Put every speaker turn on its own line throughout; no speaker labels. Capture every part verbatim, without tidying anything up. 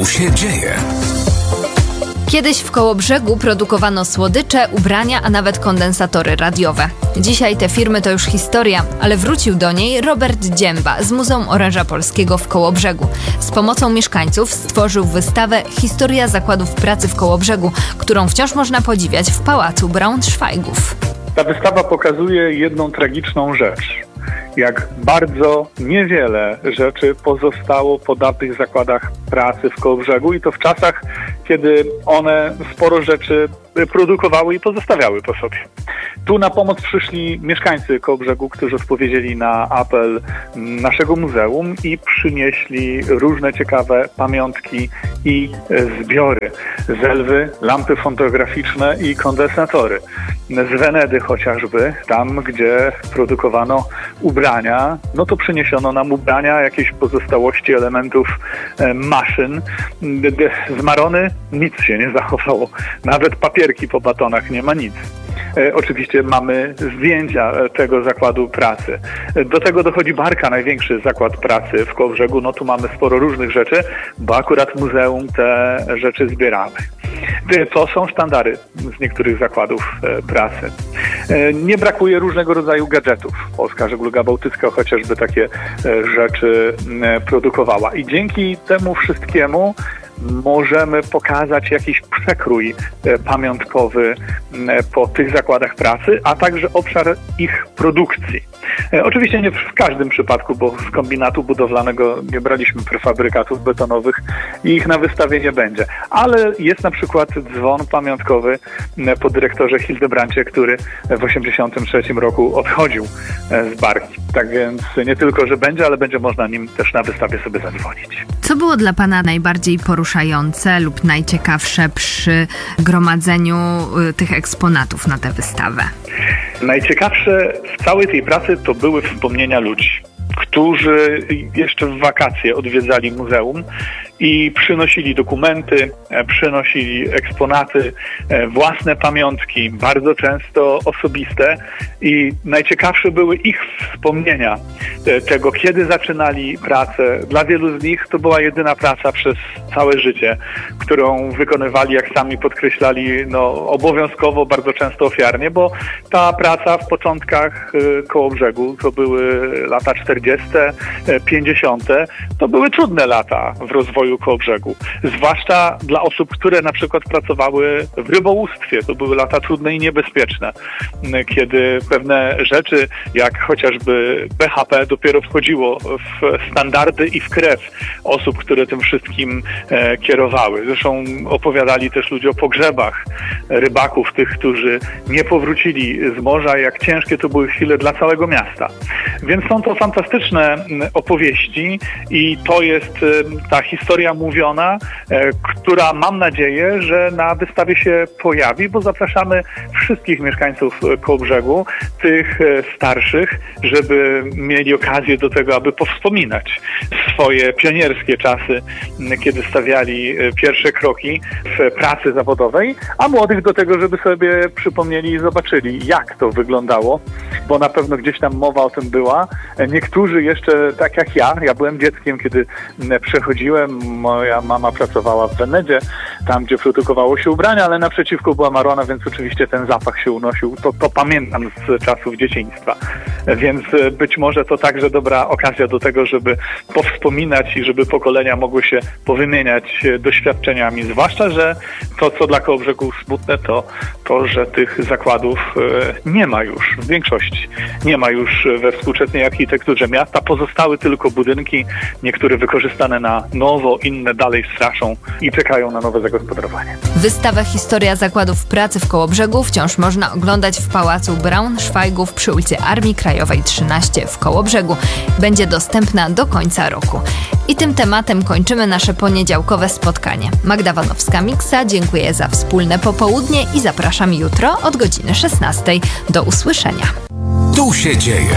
Tu się dzieje.
Kiedyś w Kołobrzegu produkowano słodycze, ubrania, a nawet kondensatory radiowe. Dzisiaj te firmy to już historia, ale wrócił do niej Robert Dzięba z Muzeum Oręża Polskiego w Kołobrzegu. Z pomocą mieszkańców stworzył wystawę Historia zakładów pracy w Kołobrzegu, którą wciąż można podziwiać w Pałacu Braunschweigów.
Ta wystawa pokazuje jedną tragiczną rzecz. Jak bardzo niewiele rzeczy pozostało po dawnych zakładach pracy w Kołobrzegu i to w czasach, kiedy one sporo rzeczy produkowały i pozostawiały po sobie. Tu na pomoc przyszli mieszkańcy Kołobrzegu, którzy odpowiedzieli na apel naszego muzeum i przynieśli różne ciekawe pamiątki i zbiory. Zelwy, lampy fotograficzne i kondensatory. Z Wenedy chociażby, tam gdzie produkowano ubrania, no to przyniesiono nam ubrania, jakieś pozostałości elementów e, maszyn. Z Marony nic się nie zachowało. Nawet papierki po batonach, nie ma nic. E, oczywiście mamy zdjęcia tego zakładu pracy. Do tego dochodzi Barka, największy zakład pracy w Kołobrzegu. No tu mamy sporo różnych rzeczy, bo akurat muzeum te rzeczy zbieramy. To są sztandary z niektórych zakładów e, pracy. E, nie brakuje różnego rodzaju gadżetów. Polska Żegluga Bałtycka chociażby takie e, rzeczy e, produkowała. I dzięki temu wszystkiemu możemy pokazać jakiś przekrój e, pamiątkowy e, po tych zakładach pracy, a także obszar ich produkcji. E, oczywiście nie w każdym przypadku, bo z kombinatu budowlanego nie braliśmy prefabrykatów betonowych i ich na wystawie nie będzie. Ale jest na przykład dzwon pamiątkowy e, po dyrektorze Hildebrandzie, który w osiemdziesiątym trzecim roku odchodził e, z Barki. Tak więc nie tylko, że będzie, ale będzie można nim też na wystawie sobie zadzwonić.
Co było dla Pana najbardziej poruszające lub najciekawsze przy gromadzeniu y, tych eksponatów na tę wystawę?
Najciekawsze w całej tej pracy to były wspomnienia ludzi, którzy jeszcze w wakacje odwiedzali muzeum i przynosili dokumenty, przynosili eksponaty, własne pamiątki, bardzo często osobiste i najciekawsze były ich wspomnienia tego, kiedy zaczynali pracę. Dla wielu z nich to była jedyna praca przez całe życie, którą wykonywali, jak sami podkreślali, no, obowiązkowo, bardzo często ofiarnie, bo ta praca w początkach Kołobrzegu to były lata czterdzieste, pięćdziesiąte. To były trudne lata w rozwoju Kołobrzegu. Zwłaszcza dla osób, które na przykład pracowały w rybołówstwie. To były lata trudne i niebezpieczne, kiedy pewne rzeczy, jak chociażby B H P, dopiero wchodziło w standardy i w krew osób, które tym wszystkim e, kierowały. Zresztą opowiadali też ludzie o pogrzebach rybaków, tych, którzy nie powrócili z morza, jak ciężkie to były chwile dla całego miasta. Więc są to fantastyczne opowieści i to jest e, ta historia mówiona, e, która mam nadzieję, że na wystawie się pojawi, bo zapraszamy wszystkich mieszkańców Kołobrzegu, tych e, starszych, żeby mieli okazję do tego, aby powspominać swoje pionierskie czasy, kiedy stawiali pierwsze kroki w pracy zawodowej, a młodych do tego, żeby sobie przypomnieli i zobaczyli, jak to wyglądało, bo na pewno gdzieś tam mowa o tym była. Niektórzy jeszcze, tak jak ja, ja byłem dzieckiem, kiedy przechodziłem, moja mama pracowała w Wenedzie, tam gdzie produkowało się ubrania, ale naprzeciwko była Marona, więc oczywiście ten zapach się unosił. To, to pamiętam z czasów dzieciństwa. Więc być może to także dobra okazja do tego, żeby powspominać i żeby pokolenia mogły się powymieniać doświadczeniami. Zwłaszcza, że to, co dla Kołobrzegu smutne, to to, że tych zakładów nie ma już w większości. Nie ma już we współczesnej architekturze miasta. Pozostały tylko budynki, niektóre wykorzystane na nowo, inne dalej straszą i czekają na nowe zagospodarowanie.
Wystawę Historia zakładów pracy w Kołobrzegu wciąż można oglądać w Pałacu Braunschweigów przy ulicy Armii Krajowej trzynaście w Kołobrzegu. Będzie dostępna do końca roku. I tym tematem kończymy nasze poniedziałkowe spotkanie. Magda Wanowska-Miksa, dziękuję za wspólne popołudnie i zapraszam jutro od godziny szesnastej. Do usłyszenia.
Tu się dzieje.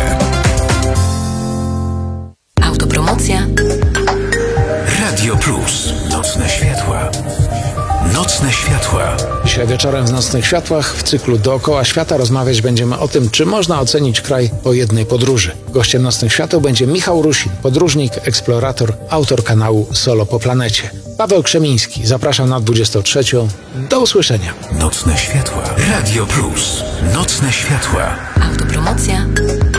Autopromocja.
Radio Plus. Nocne światła. Nocne światła.
Dzisiaj wieczorem w Nocnych Światłach w cyklu Dookoła Świata rozmawiać będziemy o tym, czy można ocenić kraj po jednej podróży. Gościem Nocnych Świateł będzie Michał Rusin, podróżnik, eksplorator, autor kanału Solo po planecie. Paweł Krzemiński. Zapraszam na dwudziestą trzecią. Do usłyszenia.
Nocne światła. Radio Plus. Nocne światła.
Autopromocja.